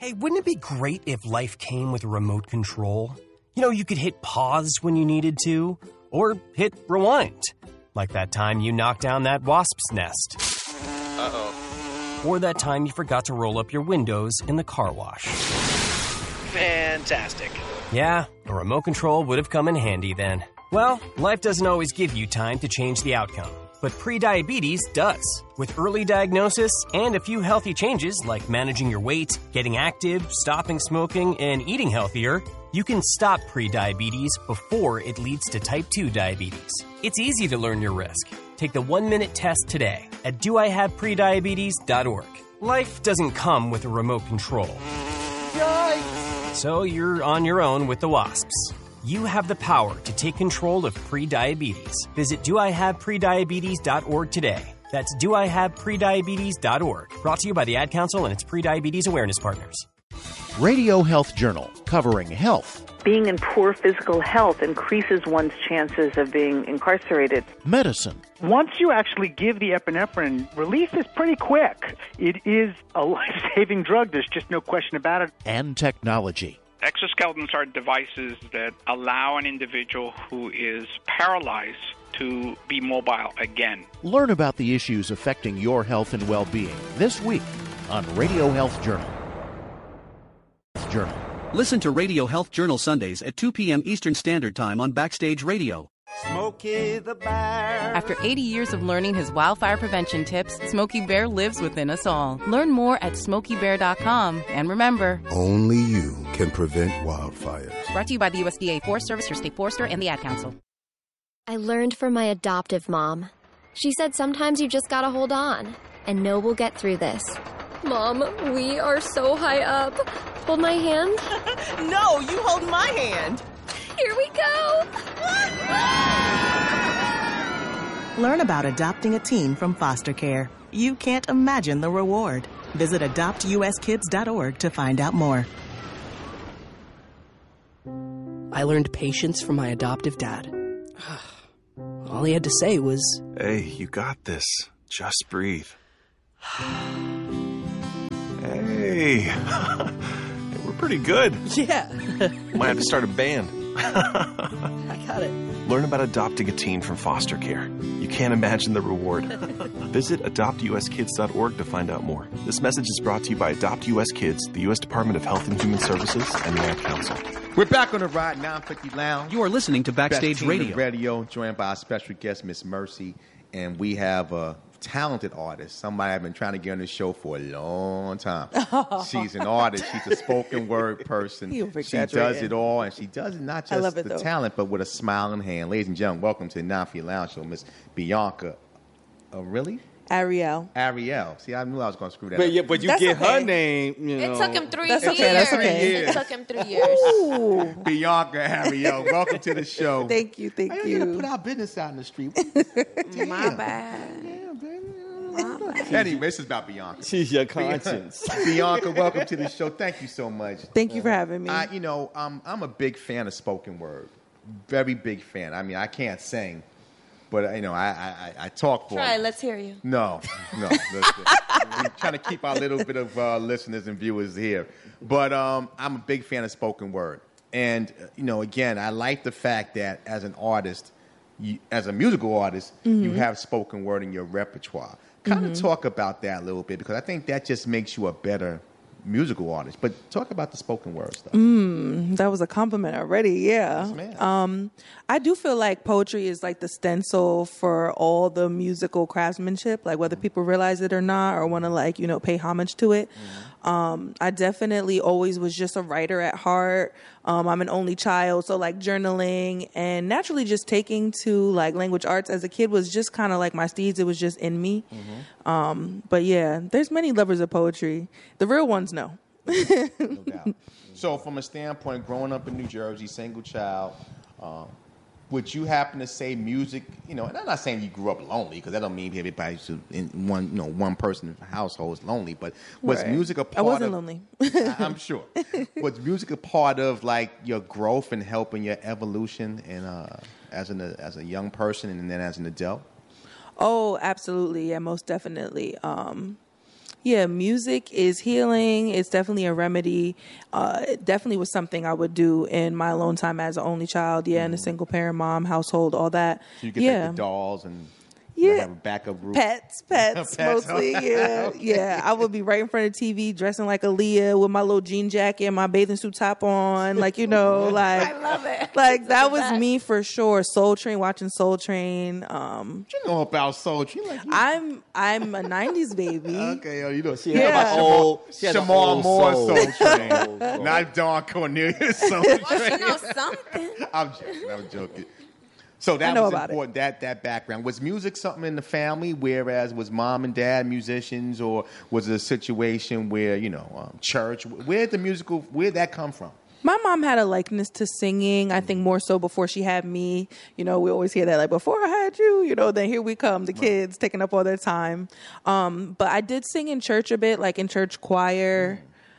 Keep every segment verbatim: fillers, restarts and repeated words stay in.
Hey, wouldn't it be great if life came with a remote control? You know, you could hit pause when you needed to, or hit rewind, like that time you knocked down that wasp's nest. Uh-oh. Or that time you forgot to roll up your windows in the car wash. Fantastic. Yeah, a remote control would have come in handy then. Well, life doesn't always give you time to change the outcome, but prediabetes does. With early diagnosis and a few healthy changes like managing your weight, getting active, stopping smoking, and eating healthier, you can stop prediabetes before it leads to type two diabetes. It's easy to learn your risk. Take the one-minute test today at do I have prediabetes dot org. Life doesn't come with a remote control. Yikes! So you're on your own with the wasps. You have the power to take control of prediabetes. Visit do I have prediabetes dot org today. That's do I have prediabetes dot org. Brought to you by the Ad Council and its prediabetes awareness partners. Radio Health Journal, covering health. Being in poor physical health increases one's chances of being incarcerated. Medicine. Once you actually give the epinephrine, release is pretty quick. It is a life-saving drug. There's just no question about it. And technology. Exoskeletons are devices that allow an individual who is paralyzed to be mobile again. Learn about the issues affecting your health and well-being this week on Radio Health Journal. Journal. Listen to Radio Health Journal Sundays at two p.m. Eastern Standard Time on Backstage Radio. Smokey the Bear. After eighty years of learning his wildfire prevention tips, Smokey Bear lives within us all. Learn more at smokey bear dot com. And remember, only you can prevent wildfires. Brought to you by the U S D A Forest Service, your state forester, and the Ad Council. I learned from my adoptive mom. She said sometimes you just gotta hold on and know we'll get through this. Mom, we are so high up. Hold my hand. No, you hold my hand. Here we go. Learn about adopting a teen from foster care. You can't imagine the reward. Visit adopt u s kids dot org to find out more. I learned patience from my adoptive dad. All he had to say was, "Hey, you got this. Just breathe." Hey, we're pretty good. Yeah. Might have to start a band. I got it. Learn about adopting a teen from foster care. You can't imagine the reward. Visit adopt u s kids dot org to find out more. This message is brought to you by Adopt U S Kids, the U S Department of Health and Human Services, and the Ad Council. We're back on the Ride nine fifty Lounge. You are listening to Backstage Best Radio. Radio, joined by our special guest, Miss Mercy, and we have a talented artist, somebody I've been trying to get on this show for a long time. She's an artist. She's a spoken word person. She does it all, and she does it not just it, the though. talent, but with a smile in hand. Ladies and gentlemen, welcome to the nine fifty Lounge Show, Miss Bianca. Uh, really? Ariel. Ariel. See, I knew I was going to screw that But up. yeah, but you That's get okay. her name, you know. It took him three That's years. okay, that's okay. Years. It took him three years. Ooh. Bianca Ariel, welcome to the show. Thank you, thank I you. gotta put our business out in the street. My bad. Anyway, this is about Bianca. She's your conscience. Bianca, welcome to the show. Thank you so much. Thank you for having me. I, you know, um, I'm a big fan of spoken word. Very big fan. I mean, I can't sing, but you know, I I, I talk for. Try, let's hear you. No, no. Listen, we're trying to keep our little bit of uh, listeners and viewers here, but um, I'm a big fan of spoken word, and uh, you know, again, I like the fact that as an artist, you, as a musical artist, Mm-hmm. you have spoken word in your repertoire. Kind of Mhm. talk about that a little bit, because I think that just makes you a better musical artist. But talk about the spoken word stuff. Mm, that was a compliment already, yeah. Yes, ma'am. Um, I do feel like poetry is like the stencil for all the musical craftsmanship, like whether people realize it or not, or want to like, you know, pay homage to it. Um, I definitely always was just a writer at heart. Um, I'm an only child, so like journaling and naturally just taking to like language arts as a kid was just kind of like my steeds. It was just in me. Um, but yeah, there's many lovers of poetry. The real ones know. No doubt. So, from a standpoint, growing up in New Jersey, single child, um, would you happen to say music? You know, and I'm not saying you grew up lonely, because that don't mean everybody should, in one, you know, one person household is lonely. But was Right. music a part I wasn't of? lonely. I- I'm sure. Was music a part of like your growth and helping your evolution, and uh, as an as a young person, and then as an adult? Oh, absolutely. Yeah, most definitely. Um, Yeah, music is healing. It's definitely a remedy. Uh, it definitely was something I would do in my alone time as an only child. Yeah, in a single parent mom household, all that. So you get yeah. like the dolls and Yeah. have a backup group. Pets, pets, Pets. mostly. Yeah, Okay. yeah. I would be right in front of the T V, dressing like Aaliyah with my little jean jacket and my bathing suit top on, like you know, like I love it. like that was best. me for sure. Soul Train, watching Soul Train. Um, You know about Soul Train? Like, I'm I'm a nineties baby. okay, yo, you know, She you know has about an old- Shamar, she has an Shamar old Moore soul. Soul Train, Old soul. not Don Cornelius Soul Well, Train. she knows something. I'm joking. I'm joking. So that I know was about it. important. That that background was music something in the family. Whereas was mom and dad musicians, or was it a situation where you know um, church? Where did the musical? Where did that come from? My mom had a likeness to singing, I think more so before she had me. You know, we always hear that, like, before I had you, you know, then here we come, the kids taking up all their time. Um, but I did sing in church a bit, like in church choir.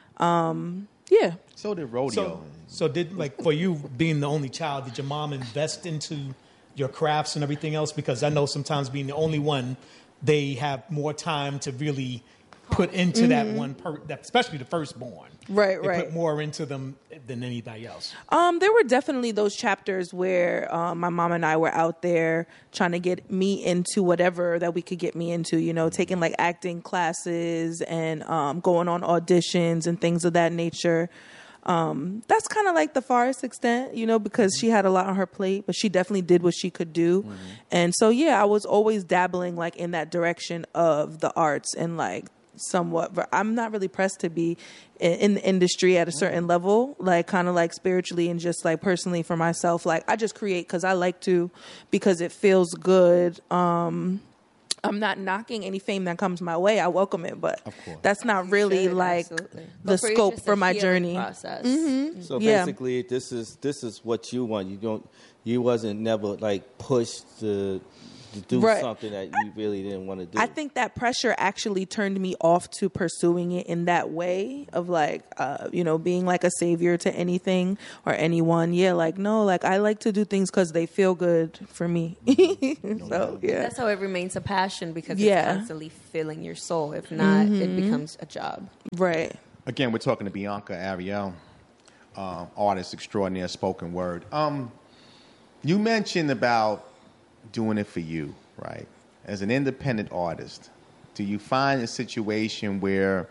Um, yeah. So did rodeo. So, so did, like, for you being the only child, did your mom invest into your crafts and everything else? Because I know sometimes being the only one, they have more time to really put into that one, per- that, especially the firstborn. Right, they right. put more into them than anybody else. Um, there were definitely those chapters where um, my mom and I were out there trying to get me into whatever that we could get me into, you know, taking like acting classes and um, going on auditions and things of that nature. Um, that's kind of like the farthest extent, you know, because she had a lot on her plate, but she definitely did what she could do. Mm-hmm. And so, yeah, I was always dabbling like in that direction of the arts and like somewhat, I'm not really pressed to be in, in the industry at a certain level, like kind of like spiritually and just like personally for myself. Like I just create because I like to, because it feels good. Um, I'm not knocking any fame that comes my way. I welcome it, but that's not really should, like absolutely. the But for you, scope just for a my healing journey. process. Mm-hmm. So Yeah. basically, this is this is what you want. You don't. You wasn't never like pushed to, to do Right. something that you really didn't want to do. I think that pressure actually turned me off to pursuing it in that way of like, uh, you know, being like a savior to anything or anyone. Yeah, like, no, like I like to do things because they feel good for me. So, yeah. That's how it remains a passion because Yeah. it's constantly filling your soul. If not, it Mhm. becomes a job. Right. Again, we're talking to Bianca Ariel, uh, artist extraordinaire, spoken word. Um, you mentioned about doing it for you, right? As an independent artist, do you find a situation where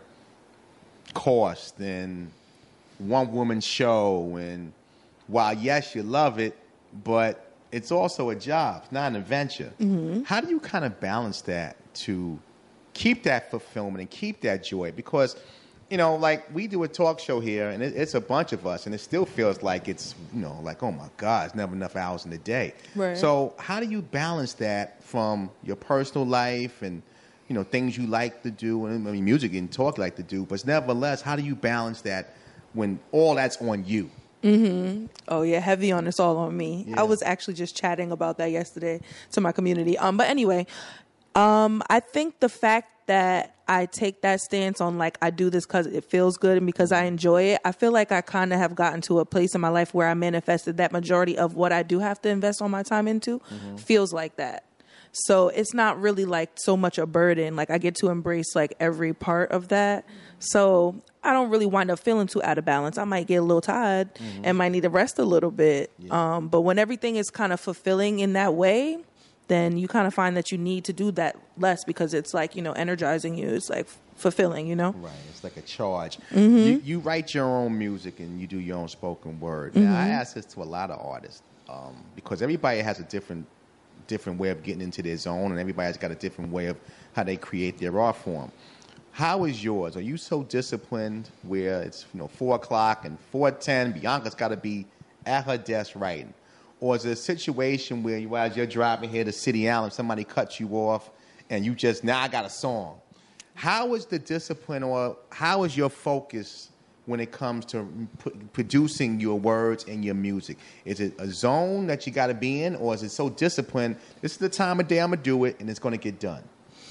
cost and one woman show, and while yes, you love it, but it's also a job, it's not an adventure. Mm-hmm. How do you kind of balance that to keep that fulfillment and keep that joy? Because, you know, like we do a talk show here, and it, it's a bunch of us, and it still feels like it's, you know, like, oh my God, it's never enough hours in the day. Right. So how do you balance that from your personal life and, you know, things you like to do, and I mean, music and talk you like to do, but nevertheless, how do you balance that when all that's on you? Mm-hmm. Oh yeah, heavy on it's all on me. Yeah. I was actually just chatting about that yesterday to my community. Um, but anyway, um, I think the fact that I take that stance on like I do this because it feels good and because I enjoy it, I feel like I kind of have gotten to a place in my life where I manifested that majority of what I do have to invest all my time into Mhm. feels like that. So it's not really like so much a burden. Like I get to embrace like every part of that. So I don't really wind up feeling too out of balance. I might get a little tired Mhm. and might need to rest a little bit. Um, but when everything is kind of fulfilling in that way, then you kind of find that you need to do that less because it's like, you know, energizing you. It's like fulfilling, you know? Right. It's like a charge. Mhm. You, you write your own music and you do your own spoken word. Now, I Mhm. ask this to a lot of artists um, because everybody has a different different way of getting into their zone, and everybody's got a different way of how they create their art form. How is yours? Are you so disciplined where it's, you know, four o'clock and four ten, Bianca's got to be at her desk writing? Or is it a situation where you, as you're driving here to City Island, somebody cuts you off and you just, now I got a song? How is the discipline, or how is your focus when it comes to p- producing your words and your music? Is it a zone that you got to be in, or is it so disciplined, this is the time of day I'm going to do it and it's going to get done?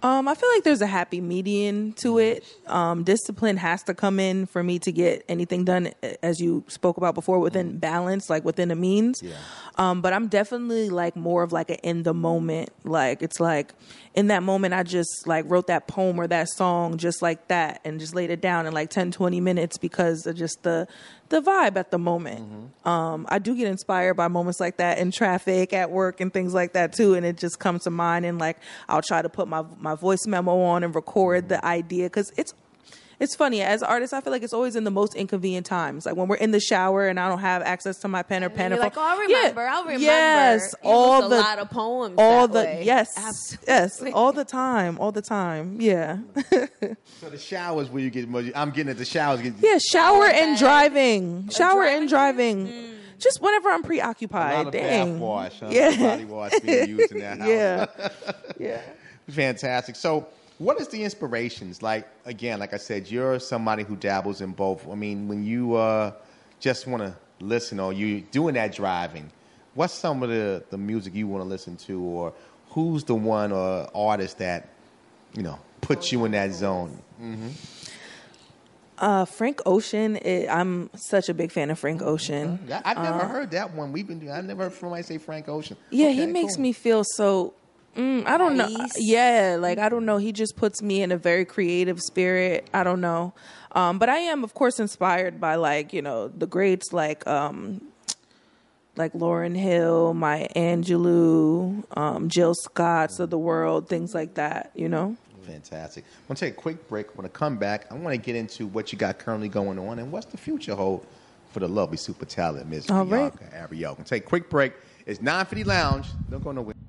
Um, I feel like there's a happy median to it. Um, discipline has to come in for me to get anything done, as you spoke about before, within balance, like within a means. Yeah. Um, but I'm definitely like more of like an in the moment. Like it's like in that moment, I just like wrote that poem or that song just like that and just laid it down in like ten, twenty minutes because of just the the vibe at the moment. Mm-hmm. Um, I do get inspired by moments like that in traffic, at work, and things like that too. And it just comes to mind, and like I'll try to put my my voice memo on and record the idea because it's it's funny. As artists, I feel like it's always in the most inconvenient times, like when we're in the shower and I don't have access to my pen or pen. You're or like, phone. oh, I'll remember. Yeah. I'll remember. Yes, It all was the a lot of poems. all that the way. yes, Absolutely. yes, all the time, all the time. Yeah. So the showers where you get most. I'm getting at the showers. Get, Yeah, shower and driving. Shower driving? and driving. Mm. Just whenever I'm a preoccupied. lot of Dang. bath wash. Huh? Yeah. Body wash being used in that house. Yeah. Yeah. Fantastic. So, what is the inspirations? Like, again, like I said, you're somebody who dabbles in both. I mean, when you uh, just want to listen or you doing that driving, what's some of the, the music you want to listen to, or who's the one or artist that, you know, puts you in that zone? Mm-hmm. Uh, Frank Ocean. It, I'm such a big fan of Frank Ocean. I- I've never Uh, heard that one. We've been doing. I've never heard somebody say Frank Ocean. Yeah, Okay, he makes cool. me feel so. Mm, I don't know. Yeah, like I don't know. He just puts me in a very creative spirit. I don't know, um, but I am, of course, inspired by like you know the greats like um, like Lauryn Hill, Maya Angelou, um, Jill Scotts of the world, things like that. You know. Fantastic. I'm going to take a quick break. When I come back, I want to get into what you got currently going on and what's the future hold for the lovely super talent, Miss All Bianca right. Ariel. We're going to take a quick break. It's nine fifty Lounge. Don't go nowhere.